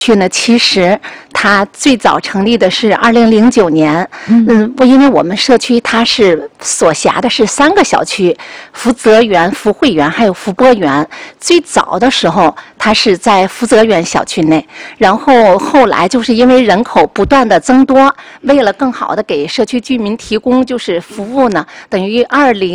区呢，其实它最早成立的是2009年。因为我们社区它是所辖的是3个小区，福泽园、福汇园还有福波园。最早的时候，它是在福泽园小区内，然后后来就是因为人口不断的增多，为了更好的给社区居民提供就是服务呢，等于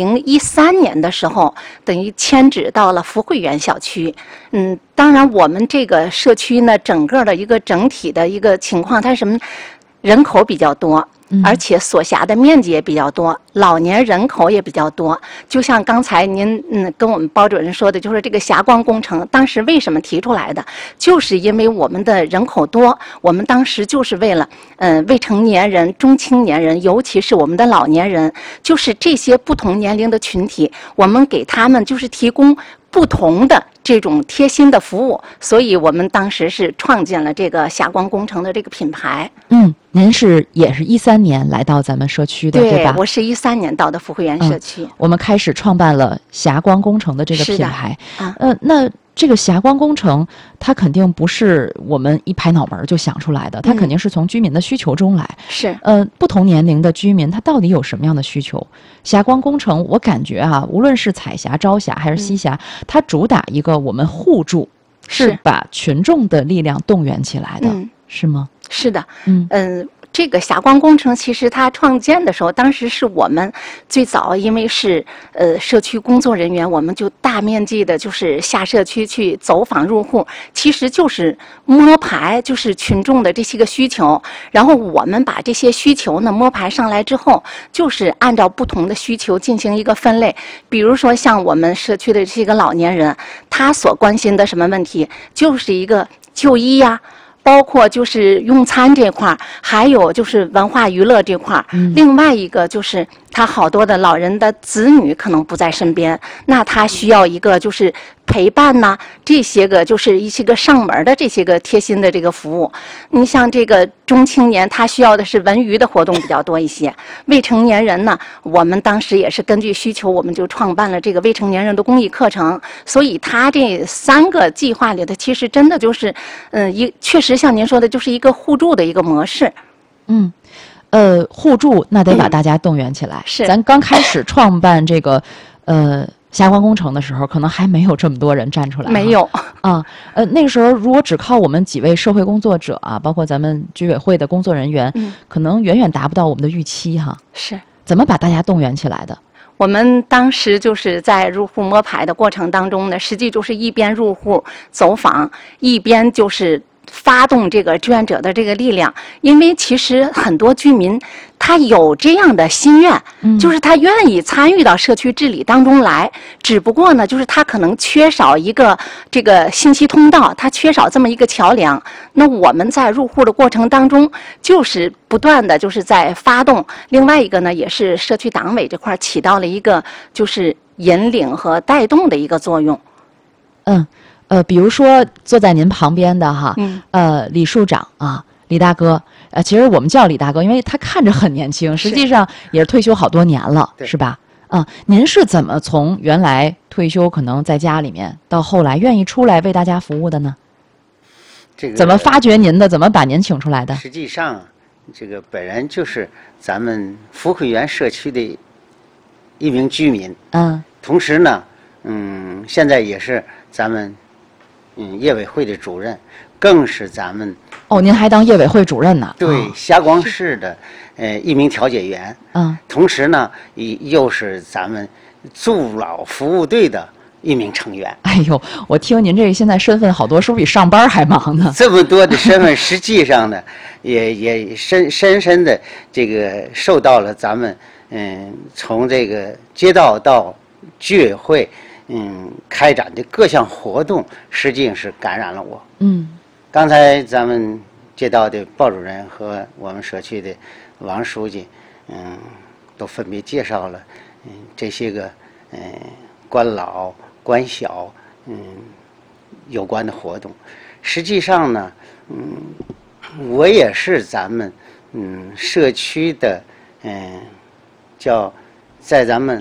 2013年的时候，等于迁址到了福汇园小区。当然我们这个社区呢，整个的一个整体的一个情况，它是什么？人口比较多，而且所辖的面积也比较多，老年人口也比较多。就像刚才您跟我们包主任说的，就是这个霞光工程，当时为什么提出来的？就是因为我们的人口多，我们当时就是为了未成年人、中青年人，尤其是我们的老年人，就是这些不同年龄的群体，我们给他们就是提供不同的这种贴心的服务，所以我们当时是创建了这个霞光工程的这个品牌。 您也是13年来到咱们社区的，对吧？ 我是13年到的福汇园社区。 我们开始创办了霞光工程的这个品牌。那这个霞光工程，它肯定不是我们一拍脑门就想出来的，它肯定是从居民的需求中来。 是。 不同年龄的居民，他到底有什么样的需求？霞光工程，我感觉无论是彩霞、朝霞还是夕霞，它主打一个我们互助，是把群众的力量动员起来的，是吗？ 是的。这个霞光工程其实它创建的时候，当时是我们最早，因为是社区工作人员，我们就大面积的就是下社区去走访入户，其实就是摸排就是群众的这些个需求，然后我们把这些需求呢摸排上来之后，就是按照不同的需求进行一个分类。比如说像我们社区的这个老年人，他所关心的什么问题，就是一个就医呀，包括就是用餐这块儿，还有就是文化娱乐这块儿。另外一个就是他好多的老人的子女可能不在身边，那他需要一个就是陪伴呐，这些个就是一些个上门的这些个贴心的这个服务。你像这个中青年，他需要的是文娱的活动比较多一些。未成年人呢，我们当时也是根据需求，我们就创办了这个未成年人的公益课程。所以他这3个计划里的，其实真的就是确实像您说的，就是一个互助的一个模式。 互助那得把大家动员起来。 是。 咱刚开始创办这个霞光工程的时候，可能还没有这么多人站出来。 没有那个时候如果只靠我们几位社会工作者包括咱们居委会的工作人员，可能远远达不到我们的预期哈。 是。 怎么把大家动员起来的？ 我们当时就是在入户摸排的过程当中呢，实际就是一边入户走访，一边就是发动这个志愿者的这个力量。因为其实很多居民他有这样的心愿，就是他愿意参与到社区治理当中来，只不过呢，就是他可能缺少一个这个信息通道，他缺少这么一个桥梁。那我们在入户的过程当中，就是不断的就是在发动。另外一个呢，也是社区党委这块起到了一个就是引领和带动的一个作用。 比如说坐在您旁边的李处长李大哥，其实我们叫李大哥，因为他看着很年轻，实际上也是退休好多年了，是吧？您是怎么从原来退休可能在家里面，到后来愿意出来为大家服务的呢？怎么发掘您的？怎么把您请出来的？ 实际上，这个本人就是咱们福汇园社区的一名居民，同时呢，现在也是咱们业委会的主任，更是咱们您还当业委会主任呢？ 对，霞光市的一名调解员，同时呢，又是咱们助老服务队的一名成员。 哎呦，我听您这现在身份好多，是不是比上班还忙呢？ 这么多的身份，实际上呢，也深深的这个受到了咱们从这个街道到居委会开展的各项活动，实际上是感染了我。刚才咱们街道的鲍主任和我们社区的王书记，都分别介绍了这些个关老关小有关的活动。实际上呢，我也是咱们社区的叫在咱们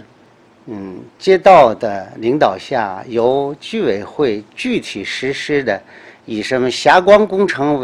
街道的领导下，由居委会具体实施的以什么霞光工程